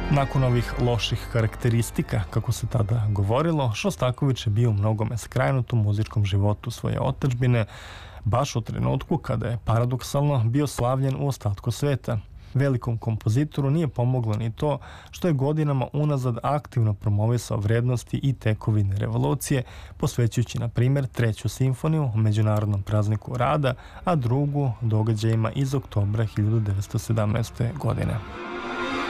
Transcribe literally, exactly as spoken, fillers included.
Nakon ovih loših karakteristika, kako se tada govorilo, Šostaković je bio u mnogome skrajnut u muzičkom životu svoje otadžbine, baš u trenutku kada je paradoksalno bio slavljen u ostatku sveta. Velikom kompozitoru nije pomoglo ni to što je godinama unazad aktivno promovisao vrednosti i tekovine revolucije, posvećujući na primjer treću simfoniju Međunarodnom prazniku rada, a drugu događajima iz oktobra hiljadu devetsto sedamnaeste. godine.